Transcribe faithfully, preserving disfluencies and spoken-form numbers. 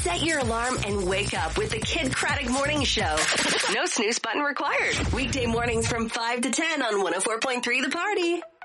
Set your alarm and wake up with the Kid Craddock Morning Show. No snooze button required. Weekday mornings from five to ten on one oh four point three The Party.